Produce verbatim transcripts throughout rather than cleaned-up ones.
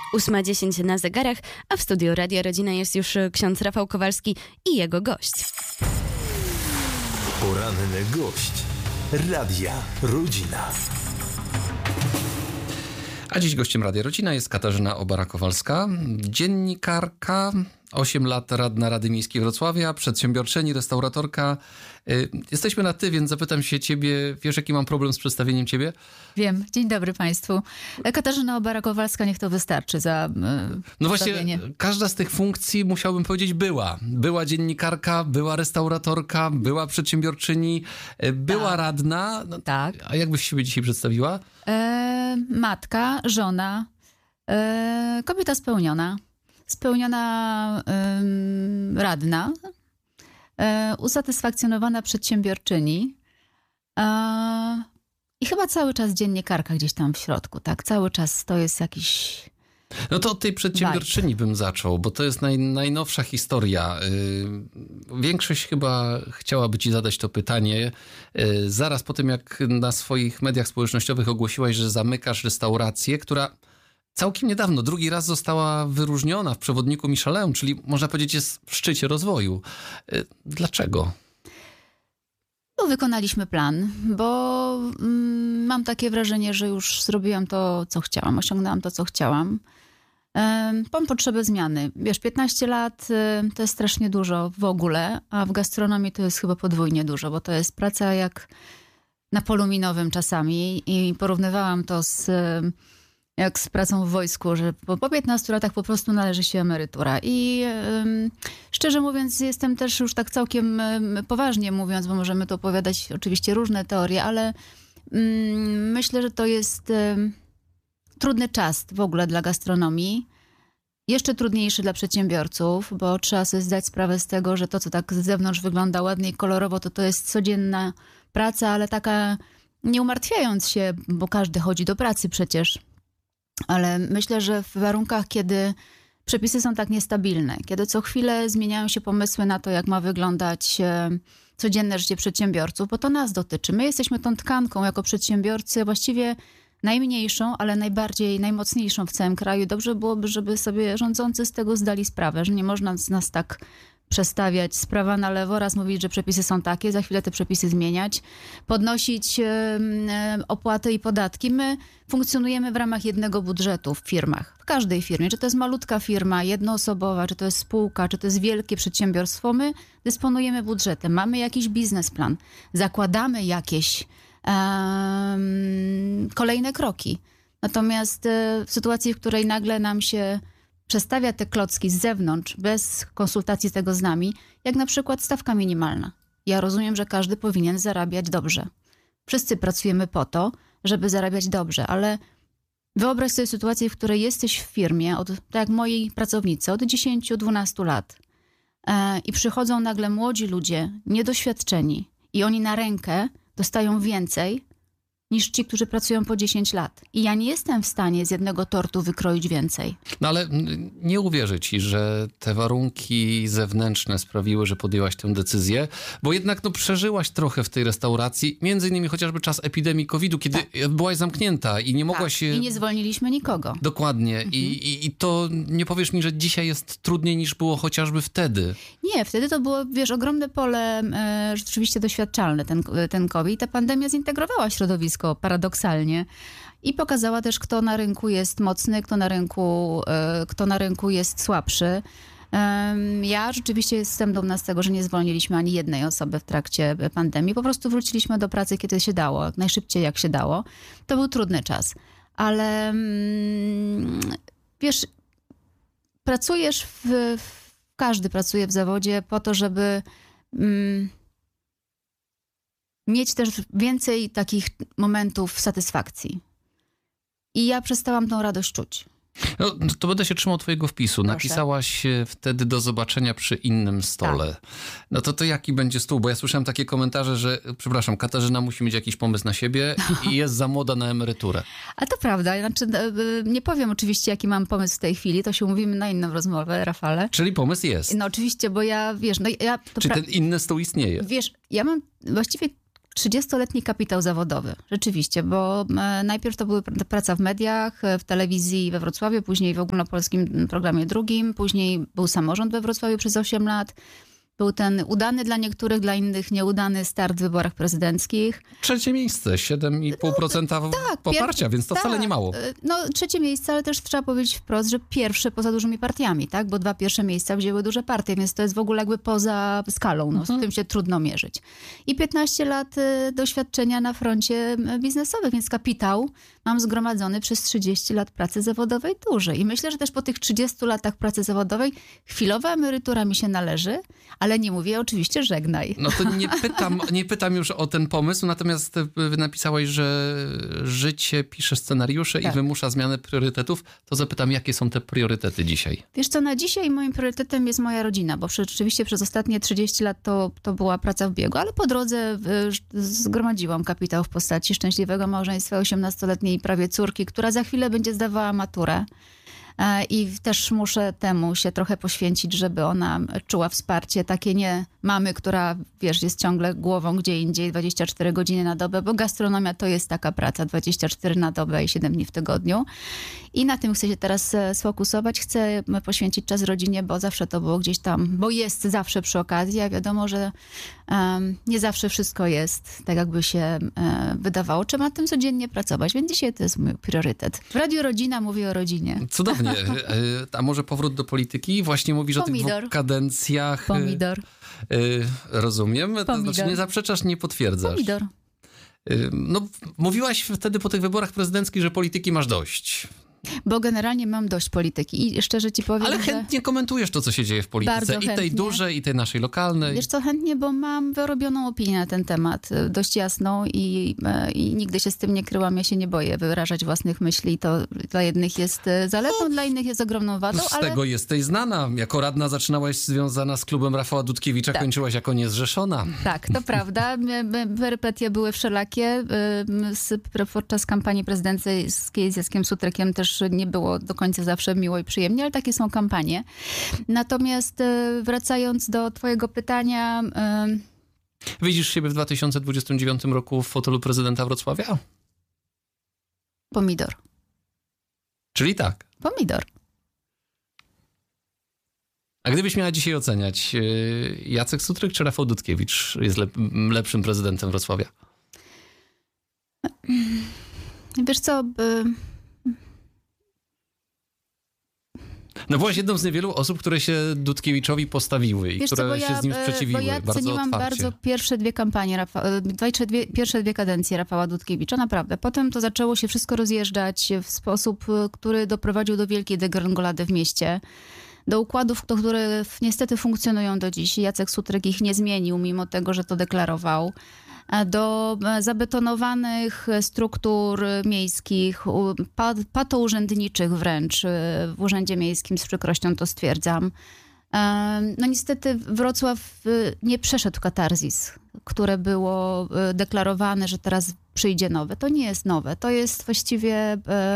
ósma dziesięć na zegarach, a w studiu Radia Rodzina jest już ksiądz Rafał Kowalski i jego gość. Poranny gość Radia Rodzina. A dziś gościem Radia Rodzina jest Katarzyna Obara-Kowalska, dziennikarka, osiem lat radna Rady Miejskiej Wrocławia, przedsiębiorczyni, restauratorka. Jesteśmy na ty, więc zapytam się ciebie, wiesz jaki mam problem z przedstawieniem ciebie? Wiem. Dzień dobry państwu. Katarzyna Obara-Kowalska, niech to wystarczy za yy, No właśnie, każda z tych funkcji, musiałbym powiedzieć, była. Była dziennikarka, była restauratorka, była przedsiębiorczyni, była tak. radna. No, tak. A jak byś siebie dzisiaj przedstawiła? E, matka, żona, e, kobieta spełniona. Spełniona e, radna, e, usatysfakcjonowana przedsiębiorczyni e, i chyba cały czas dziennikarka gdzieś tam w środku, tak? Cały czas to jest jakiś... No to od tej przedsiębiorczyni bym zaczął, bo to jest naj, najnowsza historia. Yy, większość chyba chciałaby ci zadać to pytanie. Yy, zaraz po tym, jak na swoich mediach społecznościowych ogłosiłaś, że zamykasz restaurację, która całkiem niedawno, drugi raz została wyróżniona w przewodniku Michelin, czyli można powiedzieć jest w szczycie rozwoju. Yy, dlaczego? Bo wykonaliśmy plan, bo mm, mam takie wrażenie, że już zrobiłam to, co chciałam, osiągnęłam to, co chciałam. Um, mam potrzebę zmiany. Wiesz, piętnaście lat y, to jest strasznie dużo w ogóle, a w gastronomii to jest chyba podwójnie dużo, bo to jest praca jak na polu minowym czasami i porównywałam to z... Y, jak z pracą w wojsku, że po, po piętnastu latach po prostu należy się emerytura. I ym, szczerze mówiąc jestem też już tak całkiem ym, poważnie mówiąc, bo możemy tu opowiadać oczywiście różne teorie, ale ym, myślę, że to jest ym, trudny czas w ogóle dla gastronomii. Jeszcze trudniejszy dla przedsiębiorców, bo trzeba sobie zdać sprawę z tego, że to, co tak z zewnątrz wygląda ładnie i kolorowo, to to jest codzienna praca, ale taka nie umartwiając się, bo każdy chodzi do pracy przecież. Ale myślę, że w warunkach, kiedy przepisy są tak niestabilne, kiedy co chwilę zmieniają się pomysły na to, jak ma wyglądać e, codzienne życie przedsiębiorców, bo to nas dotyczy. My jesteśmy tą tkanką jako przedsiębiorcy właściwie najmniejszą, ale najbardziej, najmocniejszą w całym kraju. Dobrze byłoby, żeby sobie rządzący z tego zdali sprawę, że nie można z nas tak przestawiać z prawa na lewo, raz mówić, że przepisy są takie, za chwilę te przepisy zmieniać, podnosić e, opłaty i podatki. My funkcjonujemy w ramach jednego budżetu w firmach, w każdej firmie, czy to jest malutka firma, jednoosobowa, czy to jest spółka, czy to jest wielkie przedsiębiorstwo, my dysponujemy budżetem, mamy jakiś biznesplan, zakładamy jakieś um, kolejne kroki. Natomiast e, w sytuacji, w której nagle nam się przestawia te klocki z zewnątrz, bez konsultacji tego z nami, jak na przykład stawka minimalna. Ja rozumiem, że każdy powinien zarabiać dobrze. Wszyscy pracujemy po to, żeby zarabiać dobrze, ale wyobraź sobie sytuację, w której jesteś w firmie, od, tak jak moi pracownicy, od dziesięciu do dwunastu lat e, i przychodzą nagle młodzi ludzie, niedoświadczeni i oni na rękę dostają więcej niż ci, którzy pracują po dziesięć lat. I ja nie jestem w stanie z jednego tortu wykroić więcej. No ale nie uwierzę ci, że te warunki zewnętrzne sprawiły, że podjęłaś tę decyzję, bo jednak no, przeżyłaś trochę w tej restauracji, między innymi chociażby czas epidemii kowida, kiedy tak. byłaś zamknięta i nie mogłaś... Tak. I nie zwolniliśmy nikogo. Dokładnie. Mhm. I, i, I to nie powiesz mi, że dzisiaj jest trudniej niż było chociażby wtedy. Nie, wtedy to było, wiesz, ogromne pole e, rzeczywiście doświadczalne, ten, ten COVID. Ta pandemia zintegrowała środowisko paradoksalnie i pokazała też, kto na rynku jest mocny, kto na rynku, kto na rynku jest słabszy. Ja rzeczywiście jestem dumna z tego, że nie zwolniliśmy ani jednej osoby w trakcie pandemii. Po prostu wróciliśmy do pracy, kiedy się dało, jak najszybciej jak się dało. To był trudny czas, ale wiesz, pracujesz w, w każdy pracuje w zawodzie po to, żeby mieć też więcej takich momentów satysfakcji. I ja przestałam tą radość czuć. No, to będę się trzymał twojego wpisu. Proszę. Napisałaś wtedy do zobaczenia przy innym stole. Tak. No to to jaki będzie stół? Bo ja słyszałem takie komentarze, że przepraszam, Katarzyna musi mieć jakiś pomysł na siebie i jest za młoda na emeryturę. A to prawda. Znaczy, nie powiem oczywiście, jaki mam pomysł w tej chwili. To się umówimy na inną rozmowę, Rafale. Czyli pomysł jest. No oczywiście, bo ja, wiesz... No, ja, Czy pra... ten inny stół istnieje? Wiesz, ja mam właściwie trzydziestoletni kapitał zawodowy, rzeczywiście, bo e, najpierw to była praca w mediach, w telewizji we Wrocławiu, później w ogólnopolskim programie drugim, później był samorząd we Wrocławiu przez osiem lat. Był ten udany dla niektórych, dla innych nieudany start w wyborach prezydenckich. Trzecie miejsce, siedem i pół procent No, tak, poparcia, pier- więc to tak, wcale nie mało. No trzecie miejsce, ale też trzeba powiedzieć wprost, że pierwsze poza dużymi partiami, tak? Bo dwa pierwsze miejsca wzięły duże partie, więc to jest w ogóle jakby poza skalą, no, Mhm. z tym się trudno mierzyć. I piętnaście lat y, doświadczenia na froncie y, biznesowym, więc kapitał mam zgromadzony przez trzydzieści lat pracy zawodowej duży. I myślę, że też po tych trzydziestu latach pracy zawodowej chwilowa emerytura mi się należy, ale nie mówię oczywiście żegnaj. No to nie pytam, nie pytam już o ten pomysł, natomiast wy napisałeś, że życie pisze scenariusze Tak. i wymusza zmianę priorytetów. To zapytam, jakie są te priorytety dzisiaj? Wiesz co, na dzisiaj moim priorytetem jest moja rodzina, bo rzeczywiście przez ostatnie trzydzieści lat to, to była praca w biegu, ale po drodze y, zgromadziłam kapitał w postaci szczęśliwego małżeństwa osiemnastoletniej prawie córki, która za chwilę będzie zdawała maturę. I też muszę temu się trochę poświęcić, żeby ona czuła wsparcie. Takie nie mamy, która, wiesz, jest ciągle głową gdzie indziej, dwadzieścia cztery godziny na dobę, bo gastronomia to jest taka praca, dwadzieścia cztery na dobę i siedem dni w tygodniu. I na tym chcę się teraz sfokusować. Chcę poświęcić czas rodzinie, bo zawsze to było gdzieś tam, bo jest zawsze przy okazji, a wiadomo, że um, nie zawsze wszystko jest tak, jakby się um, wydawało. Trzeba nad tym codziennie pracować, więc dzisiaj to jest mój priorytet. W Radiu Rodzina mówię o rodzinie. Cudownie. A może powrót do polityki? Właśnie mówisz Pomidor. o tych dwóch kadencjach. Pomidor. Rozumiem. To Pomidor. znaczy nie zaprzeczasz, nie potwierdzasz. Pomidor. No, mówiłaś wtedy po tych wyborach prezydenckich, że polityki masz dość. Bo generalnie mam dość polityki i szczerze ci powiem, Ale że... chętnie komentujesz to, co się dzieje w polityce. Bardzo I tej chętnie. dużej, i tej naszej lokalnej. Wiesz co, chętnie, bo mam wyrobioną opinię na ten temat, dość jasną i, i nigdy się z tym nie kryłam. Ja się nie boję wyrażać własnych myśli. To dla jednych jest zaletą, dla innych jest ogromną wadą, Z ale... tego jesteś znana. Jako radna zaczynałaś związana z klubem Rafała Dudkiewicza, Tak. kończyłaś jako niezrzeszona. Tak, to prawda. Perypetie były wszelakie. Z, podczas kampanii prezydenckiej z Jackiem Sutrykiem też nie było do końca zawsze miło i przyjemnie, ale takie są kampanie. Natomiast e, wracając do twojego pytania... e, Widzisz siebie w dwa tysiące dwudziestym dziewiątym roku w fotelu prezydenta Wrocławia? Pomidor. Czyli tak. Pomidor. A gdybyś miała dzisiaj oceniać, yy, Jacek Sutryk czy Rafał Dudkiewicz jest lep, lepszym prezydentem Wrocławia? Wiesz co... e, No byłaś jedną z niewielu osób, które się Dudkiewiczowi postawiły i Wiesz które co, bo się ja, z nim e, sprzeciwiły. Bo ja bardzo ceniłam otwarcie. bardzo pierwsze dwie kampanie, Rafa, e, dwie, dwie, pierwsze dwie kadencje Rafała Dudkiewicza, naprawdę. Potem to zaczęło się wszystko rozjeżdżać w sposób, e, który doprowadził do wielkiej degrengolady w mieście. Do układów, które niestety funkcjonują do dziś. Jacek Sutryk ich nie zmienił, mimo tego, że to deklarował. Do zabetonowanych struktur miejskich, patourzędniczych wręcz w Urzędzie Miejskim, z przykrością to stwierdzam. No niestety Wrocław nie przeszedł katarzis, które było deklarowane, że teraz przyjdzie nowe. To nie jest nowe, to jest właściwie...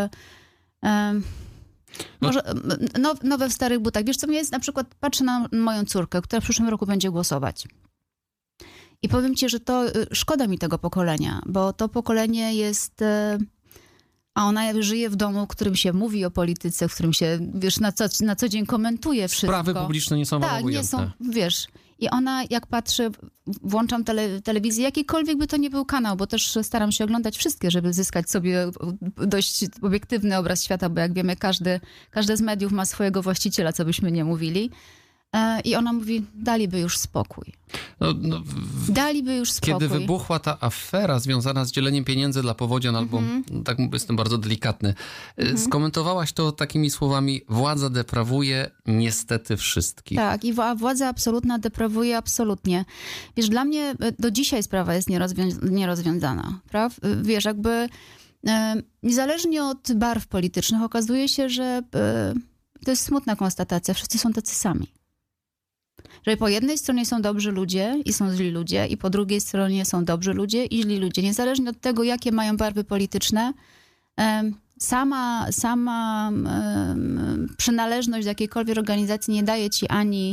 Może no, nowe w starych butach. Wiesz co, mnie jest, na przykład patrzę na moją córkę, która w przyszłym roku będzie głosować. I powiem ci, że to szkoda mi tego pokolenia, bo to pokolenie jest... A ona żyje w domu, w którym się mówi o polityce, w którym się, wiesz, na co, na co dzień komentuje wszystko. Sprawy publiczne nie są Tak, obojętne. nie są, wiesz... I ona, jak patrzy, włączam tele, telewizję, jakikolwiek by to nie był kanał, bo też staram się oglądać wszystkie, żeby zyskać sobie dość obiektywny obraz świata, bo jak wiemy, każdy, każde z mediów ma swojego właściciela, co byśmy nie mówili. I ona mówi, daliby już spokój. No, no, w... Daliby już spokój. Kiedy wybuchła ta afera związana z dzieleniem pieniędzy dla powodzian, albo, Mhm. tak jestem bardzo delikatny, skomentowałaś to takimi słowami: władza deprawuje niestety wszystkich. Tak, i wła- władza absolutna deprawuje absolutnie. Wiesz, dla mnie do dzisiaj sprawa jest nierozwią- nierozwiązana. Praw? Wiesz, jakby e, niezależnie od barw politycznych okazuje się, że e, to jest smutna konstatacja, wszyscy są tacy sami. Że po jednej stronie są dobrzy ludzie i są źli ludzie, i po drugiej stronie są dobrzy ludzie i źli ludzie. Niezależnie od tego, jakie mają barwy polityczne, sama, sama przynależność do jakiejkolwiek organizacji nie daje ci ani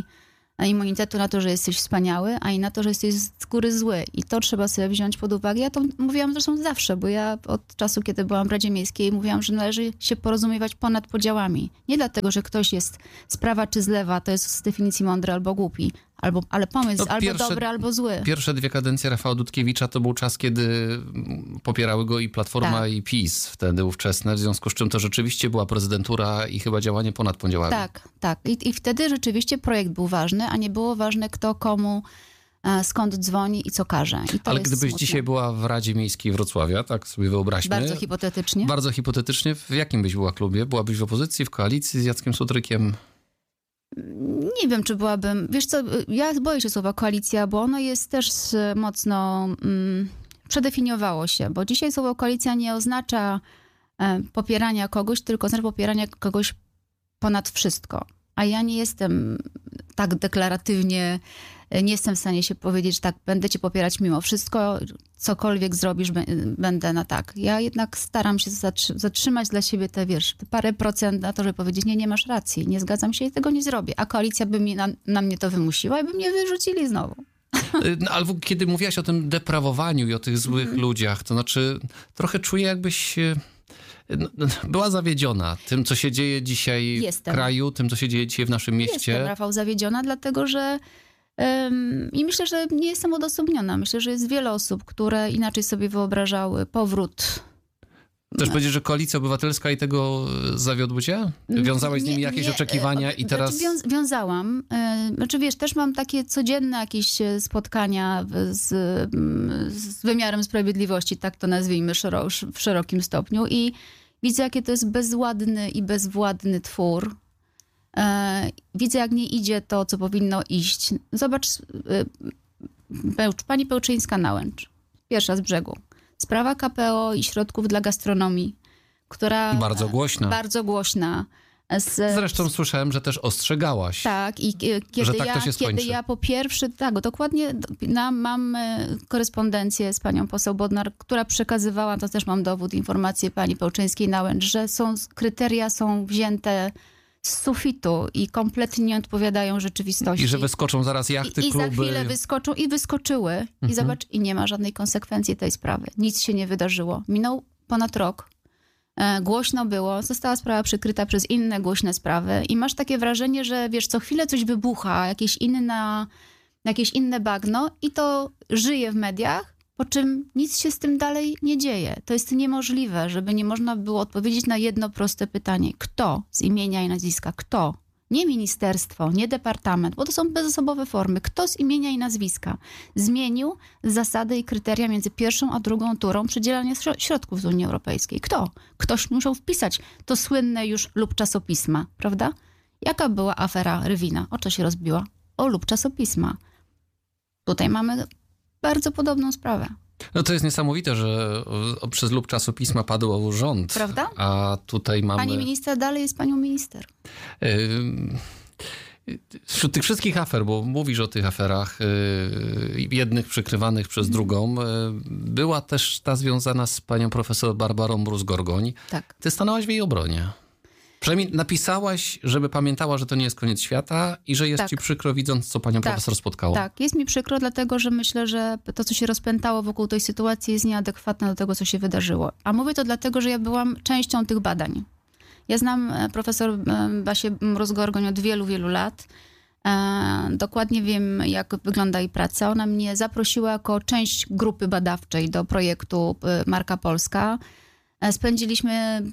immunitetu na to, że jesteś wspaniały, a i na to, że jesteś z góry zły. I to trzeba sobie wziąć pod uwagę. Ja to mówiłam zresztą zawsze, bo ja od czasu, kiedy byłam w Radzie Miejskiej, mówiłam, że należy się porozumiewać ponad podziałami. Nie dlatego, że ktoś jest z prawa czy z lewa, to jest z definicji mądry albo głupi, albo, ale pomysł No, albo pierwsze- dobry, albo zły. Pierwsze dwie kadencje Rafała Dudkiewicza to był czas, kiedy popierały go i Platforma, Tak. i PiS, wtedy ówczesne, w związku z czym to rzeczywiście była prezydentura i chyba działanie ponad podziałami. Tak, tak. I, I wtedy rzeczywiście projekt był ważny, a nie było ważne kto komu, e, skąd dzwoni i co każe. I to Ale jest gdybyś smutne. dzisiaj była w Radzie Miejskiej Wrocławia, tak sobie wyobraźmy. Bardzo hipotetycznie. Bardzo hipotetycznie, w jakim byś była klubie? Byłabyś w opozycji, w koalicji z Jackiem Sutrykiem? Nie wiem, czy byłabym... Wiesz co, ja boję się słowa koalicja, bo ono jest też e, mocno... Mm, przedefiniowało się, bo dzisiaj słowo koalicja nie oznacza e, popierania kogoś, tylko oznacza popierania kogoś ponad wszystko. A ja nie jestem tak deklaratywnie, e, nie jestem w stanie się powiedzieć, że tak, będę cię popierać mimo wszystko, cokolwiek zrobisz, b- będę na tak. Ja jednak staram się zatrzy- zatrzymać dla siebie te, wiesz, te parę procent na to, żeby powiedzieć, nie, nie masz racji, nie zgadzam się i tego nie zrobię. A koalicja by mi na, na mnie to wymusiła i by mnie wyrzucili znowu. No, albo kiedy mówiłaś o tym deprawowaniu i o tych złych Mhm. ludziach, to znaczy trochę czuję, jakbyś e, no, no, była zawiedziona tym, co się dzieje dzisiaj Jestem. w kraju, tym, co się dzieje dzisiaj w naszym mieście. Jestem, Rafał, zawiedziona, dlatego że um, i myślę, że nie jestem odosobniona. Myślę, że jest wiele osób, które inaczej sobie wyobrażały powrót. Też powiedzieć, że Koalicja Obywatelska i tego zawiodły cię? Wiązałaś z nimi Nie, jakieś nie, oczekiwania e, i teraz... Znaczy wiąz, wiązałam. E, Znaczy wiesz, też mam takie codzienne jakieś e, spotkania w- z, mm, z wymiarem sprawiedliwości, tak to nazwijmy szero, w szerokim stopniu i widzę, jakie to jest bezładny i bezwładny twór. E, Widzę, jak nie idzie to, co powinno iść. Zobacz, e, Pełcz, pani Pełczyńska-Nałęcz, pierwsza z brzegu. Sprawa K P O i środków dla gastronomii, która... Bardzo głośna. Bardzo głośna. Z, Zresztą słyszałem, że też ostrzegałaś. tak, i kie- kiedy, Że tak ja, to się skończy. kiedy ja po pierwsze, tak, dokładnie na, mam e, korespondencję z panią poseł Bodnar, która przekazywała, to też mam dowód, informację pani Pełczyńskiej-Nałęcz, że są, kryteria są wzięte z sufitu i kompletnie nie odpowiadają rzeczywistości. I że wyskoczą zaraz jachty, I, i kluby. za chwilę wyskoczą i wyskoczyły. Mhm. I zobacz, i nie ma żadnej konsekwencji tej sprawy. Nic się nie wydarzyło. Minął ponad rok. E, głośno było, została sprawa przykryta przez inne głośne sprawy i masz takie wrażenie, że wiesz, co chwilę coś wybucha, jakieś inna, jakieś inne bagno i to żyje w mediach, po czym nic się z tym dalej nie dzieje. To jest niemożliwe, żeby nie można było odpowiedzieć na jedno proste pytanie. Kto z imienia i nazwiska? Kto? Nie ministerstwo, nie departament, bo to są bezosobowe formy. Kto z imienia i nazwiska zmienił zasady i kryteria między pierwszą a drugą turą przydzielania śro- środków z Unii Europejskiej? Kto? Ktoś musiał wpisać to słynne już lub czasopisma, prawda? Jaka była afera Rywina? O co się rozbiła? O lub czasopisma. Tutaj mamy bardzo podobną sprawę. No to jest niesamowite, że o, przez lub czasopisma padł rząd. Prawda? A tutaj mamy... Pani minister dalej jest panią minister. Ym, Wśród tych wszystkich afer, bo mówisz o tych aferach, yy, jednych przykrywanych przez drugą, yy, była też ta związana z panią profesor Barbarą Brus-Gorgoń. Tak. Ty stanęłaś w jej obronie. Przynajmniej napisałaś, żeby pamiętała, że to nie jest koniec świata i że jest Tak. ci przykro, widząc, co panią Tak. profesor spotkało. Tak, jest mi przykro, dlatego że myślę, że to, co się rozpętało wokół tej sytuacji, jest nieadekwatne do tego, co się wydarzyło. A mówię to dlatego, że ja byłam częścią tych badań. Ja znam e, profesor e, Basię Brus-Gorgoń od wielu, wielu lat. E, Dokładnie wiem, jak wygląda jej praca. Ona mnie zaprosiła jako część grupy badawczej do projektu e, Marka Polska. E, Spędziliśmy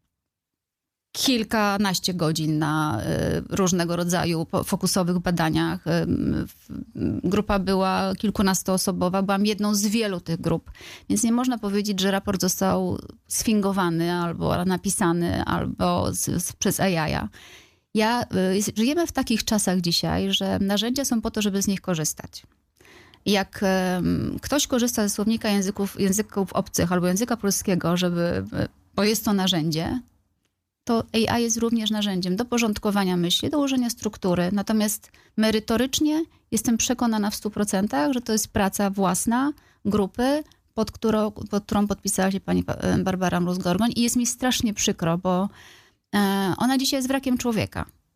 kilkanaście godzin na y, różnego rodzaju po- fokusowych badaniach. Y, w- Grupa była kilkunastoosobowa, byłam jedną z wielu tych grup, więc nie można powiedzieć, że raport został sfingowany albo napisany albo z, z, przez A I. Ja, y, żyjemy w takich czasach dzisiaj, że narzędzia są po to, żeby z nich korzystać. Jak em, ktoś korzysta ze słownika języków, języków obcych albo języka polskiego, żeby, bo jest to narzędzie, to A I jest również narzędziem do porządkowania myśli, do ułożenia struktury. Natomiast merytorycznie jestem przekonana w stu procentach, że to jest praca własna grupy, pod którą, pod którą podpisała się pani Barbara Brus-Gorgoń i jest mi strasznie przykro, bo e, ona dzisiaj jest wrakiem człowieka.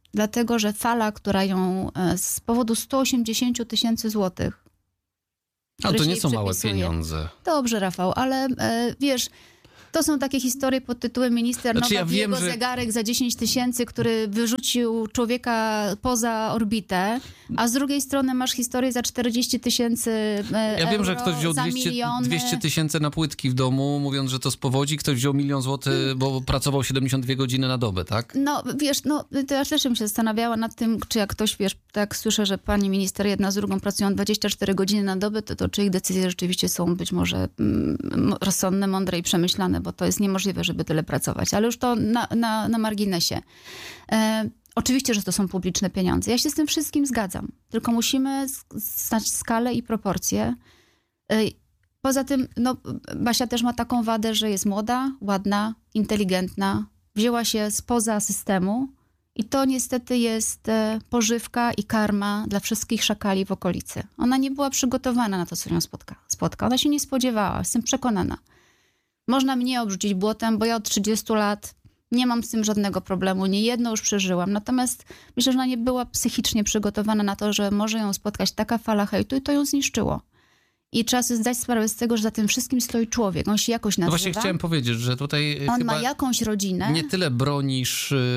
Dlatego, że fala, która ją e, z powodu sto osiemdziesiąt tysięcy złotych. A które to się nie jej są małe przypisuje. pieniądze. Dobrze, Rafał, ale e, wiesz, to są takie historie pod tytułem minister Znaczy, Nowak ja i wiem, jego że- zegarek za dziesięć tysięcy, który wyrzucił człowieka poza orbitę, a z drugiej strony masz historię za czterdzieści tysięcy e, Ja wiem, euro, że ktoś wziął za dwieście miliony. dwieście tysięcy na płytki w domu, mówiąc, że to z powodzi. Ktoś wziął milion złotych, bo pracował siedemdziesiąt dwie godziny na dobę, tak? No, wiesz, no, to ja też bym się zastanawiała nad tym, czy jak ktoś, wiesz, tak słyszę, że pani minister jedna z drugą pracują dwadzieścia cztery godziny na dobę, to, to czy ich decyzje rzeczywiście są być może mm, rozsądne, mądre i przemyślane, bo to jest niemożliwe, żeby tyle pracować. Ale już to na, na, na marginesie. E, oczywiście, że to są publiczne pieniądze. Ja się z tym wszystkim zgadzam. Tylko musimy znać skalę i proporcje. E, poza tym, no, Basia też ma taką wadę, że jest młoda, ładna, inteligentna. Wzięła się spoza systemu i to niestety jest e, pożywka i karma dla wszystkich szakali w okolicy. Ona nie była przygotowana na to, co ją spotka. spotka. Ona się nie spodziewała, jestem przekonana. Można mnie obrzucić błotem, bo ja od trzydziestu lat nie mam z tym żadnego problemu. Nie jedno już przeżyłam. Natomiast myślę, że ona nie była psychicznie przygotowana na to, że może ją spotkać taka fala hejtu i to ją zniszczyło. I trzeba sobie zdać sprawę z tego, że za tym wszystkim stoi człowiek. On się jakoś No nazywa. właśnie chciałem powiedzieć, że tutaj On chyba ma jakąś rodzinę. nie tyle bronisz y,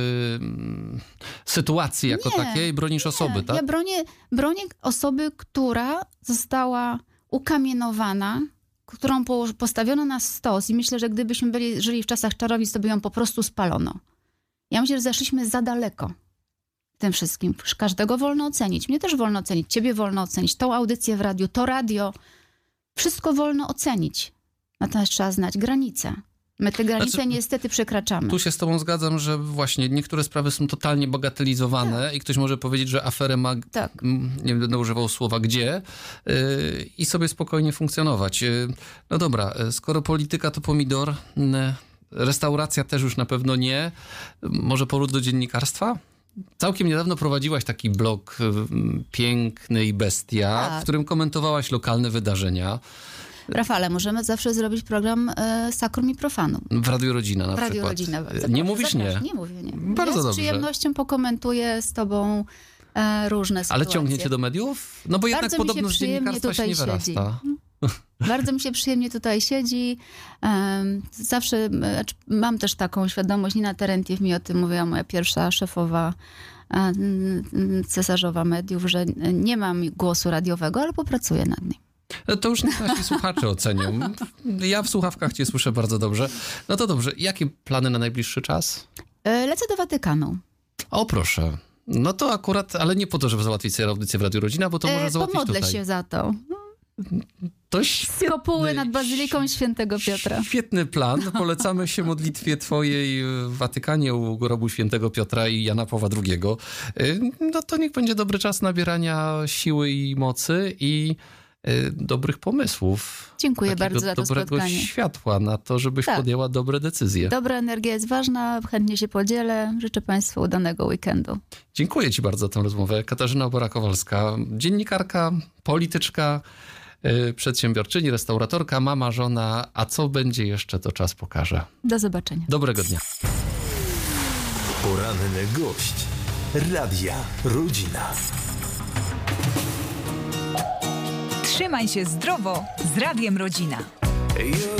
sytuacji jako Nie, takiej, bronisz osoby, tak? Ja bronię, bronię osoby, która została ukamienowana, którą po, postawiono na stos i myślę, że gdybyśmy byli, żyli w czasach czarowic, to by ją po prostu spalono. Ja myślę, że zeszliśmy za daleko w tym wszystkim. Każdego wolno ocenić. Mnie też wolno ocenić. Ciebie wolno ocenić. Tą audycję w radiu, to radio. Wszystko wolno ocenić. Natomiast trzeba znać granice. My te granice Znaczy, niestety przekraczamy. Tu się z tobą zgadzam, że właśnie niektóre sprawy są totalnie bagatelizowane i ktoś może powiedzieć, że aferę ma, Tak. m, nie będę używał słowa gdzie, yy, i sobie spokojnie funkcjonować. Yy, no dobra, yy, skoro polityka to pomidor, yy, restauracja też już na pewno nie, może powrót do dziennikarstwa? Całkiem niedawno prowadziłaś taki blog yy, Piękny i Bestia, Tak. w którym komentowałaś lokalne wydarzenia. Rafale, możemy zawsze zrobić program e, Sakrum i Profanum. W Radiu Rodzina na W Radio przykład. Rodzina. Bardzo Nie proszę, mówisz nie? zapraszam. Nie mówię nie. Bardzo ja z dobrze. przyjemnością pokomentuję z tobą e, różne sytuacje. Ale ciągnie cię do mediów? No bo jednak Bardzo mi się podobno z przyjemnie dziennikarstwa się nie tutaj siedzi. wyrasta. Bardzo mi się przyjemnie tutaj siedzi. Um, zawsze e, znaczy, mam też taką świadomość, Nina Terentiew mi o tym mówiła, moja pierwsza szefowa e, m, m, cesarzowa mediów, że nie mam głosu radiowego, ale popracuję nad nim. To już niech nasi słuchacze ocenią. Ja w słuchawkach cię słyszę bardzo dobrze. No to dobrze. Jakie plany na najbliższy czas? E, lecę do Watykanu. O, proszę. No to akurat, ale nie po to, żeby załatwić sobie audycję w Radiu Rodzina, bo to może E, załatwić pomodlę tutaj. się za to. To Z kopuły nad Bazyliką Świętego Piotra. Świetny plan. Polecamy się modlitwie twojej w Watykanie u grobu Świętego Piotra i Jana Pawła drugiego. Y, No to niech będzie dobry czas nabierania siły i mocy i y, dobrych pomysłów. Dziękuję Takiego bardzo za to dobrego spotkanie. światła na to, żebyś Tak. podjęła dobre decyzje. Dobra energia jest ważna, chętnie się podzielę. Życzę Państwu udanego weekendu. Dziękuję ci bardzo za tę rozmowę. Katarzyna Obora-Kowalska, dziennikarka, polityczka, yy, przedsiębiorczyni, restauratorka, mama, żona. A co będzie jeszcze, to czas pokaże. Do zobaczenia. Dobrego dnia. Poranny gość Radia Rodzina. Trzymaj się zdrowo z Radiem Rodzina. You